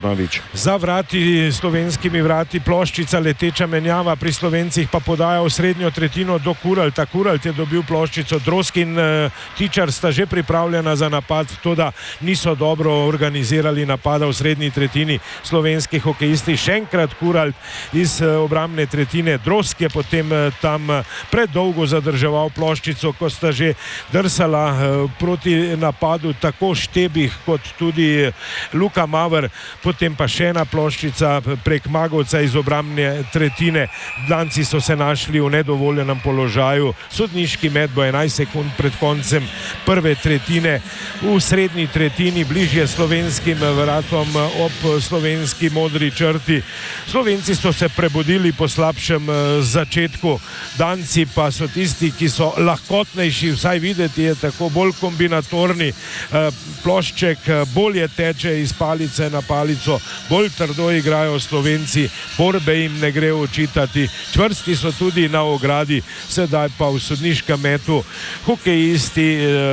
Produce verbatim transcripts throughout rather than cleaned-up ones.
Za vrati, slovenskimi vrati ploščica, leteča menjava, pri Slovencih pa podaja v srednjo tretjino do Kuralta. Kuralt je dobil ploščico, Drozg in uh, Tičar sta že pripravljena za napad, to da niso dobro organizirali napada v srednji tretjini slovenski hokejisti. Še enkrat Kuralt iz uh, obrambne tretjine, Drozg je potem uh, tam uh, predolgo zadrževal ploščico, ko sta že drsala uh, proti napadu tako Štebih kot tudi Luka Maver. Potem pa še ena ploščica prek Magovca iz obrambne tretjine. Danci so se našli v nedovoljenem položaju. Sodniški met bo enajst sekund pred koncem prve tretjine. V srednji tretjini, bližje slovenskim vratom ob slovenski modri črti. Slovenci so se prebudili po slabšem začetku. Danci pa so tisti, ki so lahkotnejši, vsaj videti je tako, bolj kombinatorni. Plošček bolje teče iz palice na palico, bolj trdo igrajo Slovenci, borbe jim ne gre očitati, čvrsti so tudi na ogradi. Sedaj pa v sodniškem metu hokejisti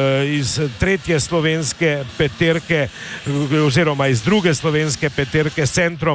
iz tretje slovenske peterke oziroma iz druge slovenske peterke s centrom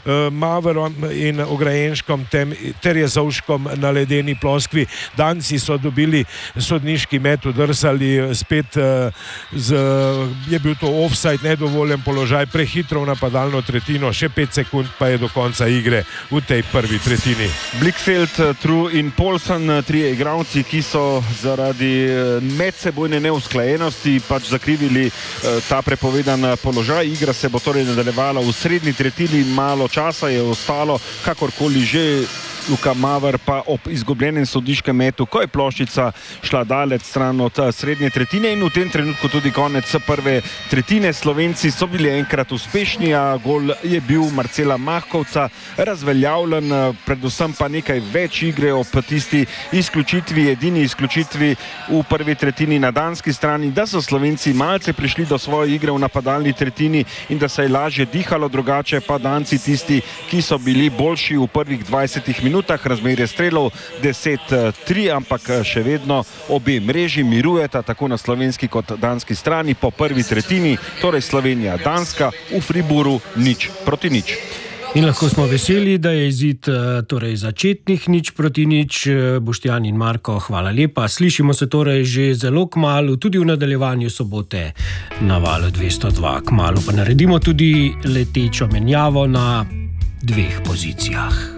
Maverom in Ograjenškom ter Jezovškom na ledeni ploskvi. Danci so dobili sodniški met, udrsali spet z, je bil to offside, nedovoljen položaj, prehitro v napadalno tretjino, še pet sekund pa je do konca igre v tej prvi tretjini. Blichfeld, Tru in Polson, trije igralci, ki so zaradi medsebojne neusklajenosti pač zakrivili ta prepovedan položaj. Igra se bo torej nadaljevala v srednji tretjini, malo časa je ostalo, kakorkoli že. Luka Maver pa ob izgubljenem sodniškem metu, ko je ploščica šla daleč stran od srednje tretjine in v tem trenutku tudi konec prve tretjine. Slovenci so bili enkrat uspešni, a gol je bil Marcela Mahkovca razveljavljen, predvsem pa nekaj več igre ob tisti izključitvi, edini izključitvi v prvi tretjini na danski strani, da so Slovenci malce prišli do svoje igre v napadalni tretjini in da se je lažje dihalo, drugače pa Danci tisti, ki so bili boljši v prvih dvajsetih minutah. Razmerje strelov deset tri, ampak še vedno obe mreži mirujeta tako na slovenski kot danski strani po prvi tretjini, torej Slovenija Danska v Fribourgu nič proti nič. In lahko smo veseli, da je izid torej začetnih nič proti nič. Boštjan in Marko, hvala lepa. Slišimo se torej že zelo kmalu, tudi v nadaljevanju sobote na Valu dvesto dva. Kmalu pa naredimo tudi letečo menjavo na dveh pozicijah.